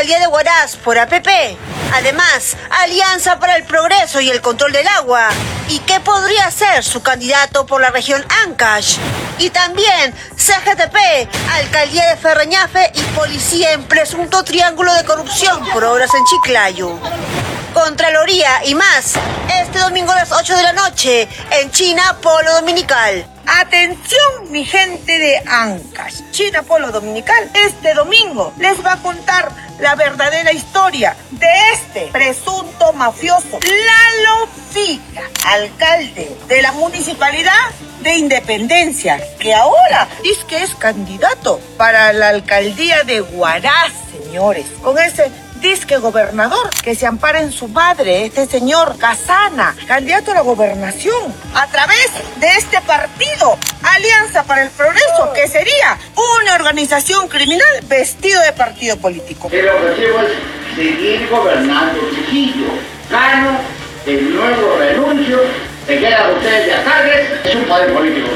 alcaldía de Huaraz por APP. Además, Alianza para el Progreso y el Control del Agua. ¿Y qué podría ser su candidato por la región Ancash? Y también CGTP, alcaldía de Ferreñafe y policía en presunto triángulo de corrupción por obras en Chiclayo. Contraloría y más, este domingo a las 8 de la noche, en China Polo Dominical. Atención, mi gente de Ancash. China Polo Dominical este domingo les va a contar la verdadera historia de este presunto mafioso, Lalo Fica, alcalde de la municipalidad de Independencia, que ahora dice que es candidato para la alcaldía de Huaraz, señores, con ese disque gobernador que se ampara en su madre, este señor Casana, candidato a la gobernación, a través de este partido, Alianza para el Progreso, que sería una organización criminal vestido de partido político. El objetivo es seguir gobernando Trujillo. Gano, el nuevo renuncio, se quedan ustedes de alcaldes, es un poder político,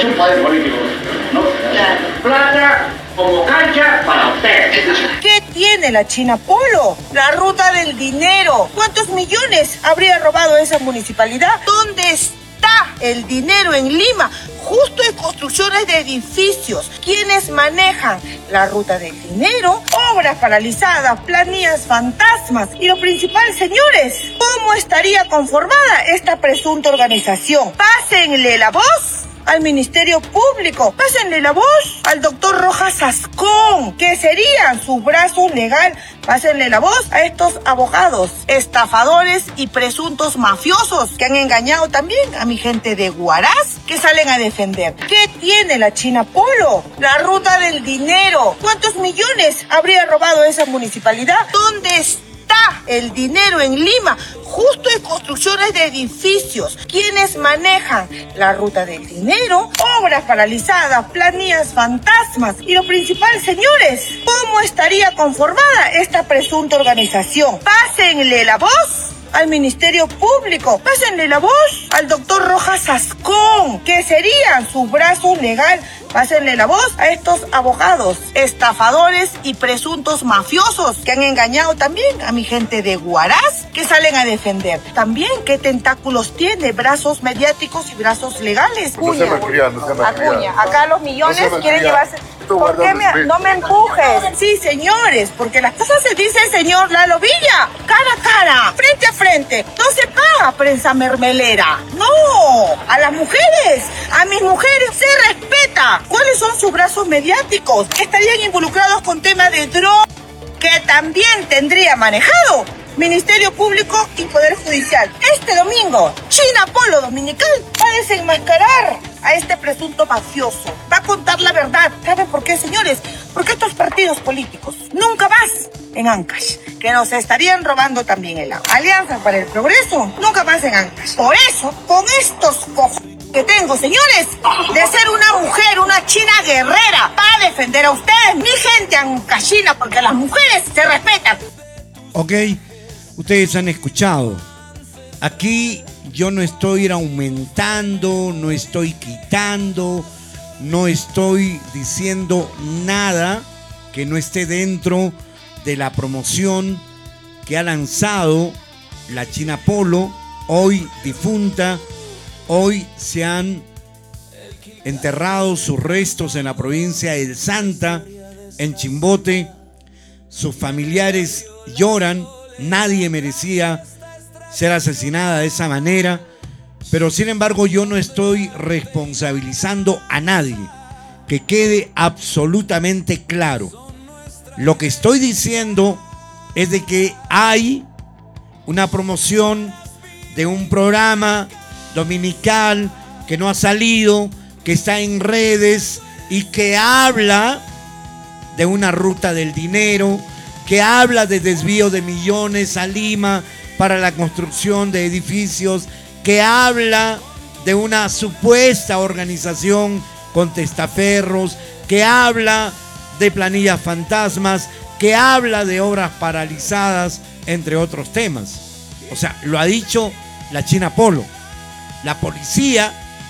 ¿no? Plata como cancha para ustedes. ¿Qué tiene la China Polo? La ruta del dinero. ¿Cuántos millones habría robado esa municipalidad? ¿Dónde está el dinero en Lima? Justo en construcciones de edificios. ¿Quiénes manejan la ruta del dinero? Obras paralizadas, planillas fantasmas. Y lo principal, señores, ¿cómo estaría conformada esta presunta organización? Pásenle la voz al Ministerio Público, pásenle la voz al doctor Rojas Ascón, que serían su brazo legal. Pásenle la voz a estos abogados, estafadores y presuntos mafiosos que han engañado también a mi gente de Huaraz, que salen a defender. ¿Qué tiene la China Polo? La ruta del dinero. ¿Cuántos millones habría robado esa municipalidad? ¿Dónde está el dinero en Lima? Justo en construcciones de edificios. ¿Quiénes manejan la ruta del dinero? Obras paralizadas, planillas fantasmas. Y lo principal, señores, ¿cómo estaría conformada esta presunta organización? Pásenle la voz al Ministerio Público, pásenle la voz al doctor Rojas Ascón, que serían su brazo legal. Pásenle la voz a estos abogados, estafadores y presuntos mafiosos que han engañado también a mi gente de Huaraz, que salen a defender. También, ¿qué tentáculos tiene? Brazos mediáticos y brazos legales. Acuña, acá los millones quieren llevarse. ¿Por qué no me empujes? Sí, señores, porque las cosas se dicen, señor Lalo Villa, cara a cara, frente a frente. No se paga prensa mermelera. No, a las mujeres, a mis mujeres se respeta. ¿Cuáles son sus brazos mediáticos? Estarían involucrados con temas de droga, que también tendría manejado Ministerio Público y Poder Judicial. Este domingo, China Polo Dominical va a desenmascarar a este presunto mafioso. Va a contar la verdad. ¿Saben por qué, señores? Porque estos partidos políticos nunca más en Ancash, que nos estarían robando también el agua. Alianza para el Progreso, nunca más en Ancash. Por eso, con estos cojones que tengo, señores, de ser una mujer, una china guerrera, para defender a ustedes, mi gente ancashina, porque las mujeres se respetan. Ok, ustedes han escuchado. Aquí yo no estoy aumentando, no estoy quitando, no estoy diciendo nada que no esté dentro de la promoción que ha lanzado la China Polo, hoy difunta. Hoy se han enterrado sus restos en la provincia del Santa, en Chimbote. Sus familiares lloran. Nadie merecía ser asesinada de esa manera. Pero sin embargo yo no estoy responsabilizando a nadie. Que quede absolutamente claro. Lo que estoy diciendo es de que hay una promoción de un programa dominical que no ha salido, que está en redes y que habla de una ruta del dinero, que habla de desvío de millones a Lima para la construcción de edificios, que habla de una supuesta organización con testaferros, que habla de planillas fantasmas, que habla de obras paralizadas, entre otros temas. O sea, lo ha dicho la China Polo. La policía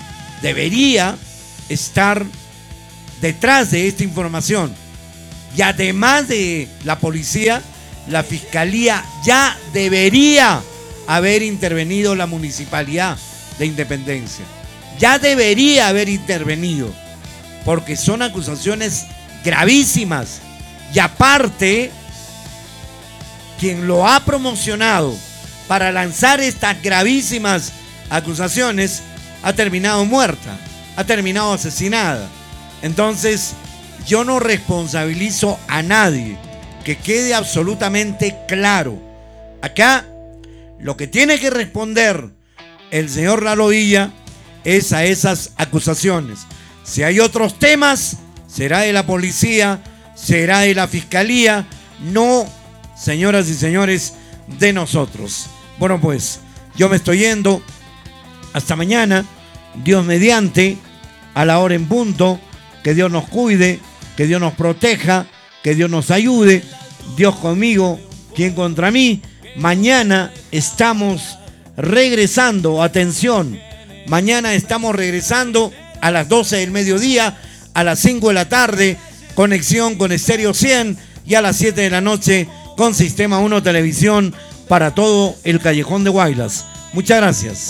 debería estar detrás de esta información. Y además de la policía, la fiscalía ya debería haber intervenido la municipalidad de Independencia. Ya debería haber intervenido, porque son acusaciones gravísimas. Y aparte, quien lo ha promocionado para lanzar estas gravísimas acusaciones ha terminado muerta, ha terminado asesinada. Entonces, yo no responsabilizo a nadie, que quede absolutamente claro. Acá, lo que tiene que responder el señor Lalo Villa es a esas acusaciones. Si hay otros temas, será de la policía, será de la fiscalía, no, señoras y señores, de nosotros. Bueno, pues, yo me estoy yendo. Hasta mañana, Dios mediante, a la hora en punto. Que Dios nos cuide, que Dios nos proteja, que Dios nos ayude. Dios conmigo, ¿quién contra mí? Mañana estamos regresando, atención, mañana estamos regresando a las 12 del mediodía, a las 5 de la tarde, conexión con Estéreo 100, y a las 7 de la noche con Sistema 1 Televisión para todo el Callejón de Guaylas. Muchas gracias.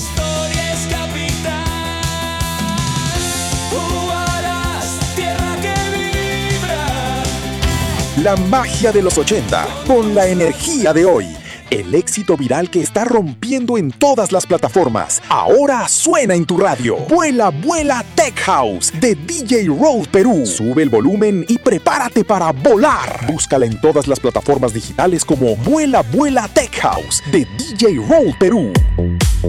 La magia de los 80 con la energía de hoy. El éxito viral que está rompiendo en todas las plataformas. Ahora suena en tu radio. Vuela, vuela Tech House de DJ Road Perú. Sube el volumen y prepárate para volar. Búscala en todas las plataformas digitales como Vuela, vuela Tech House de DJ Road Perú.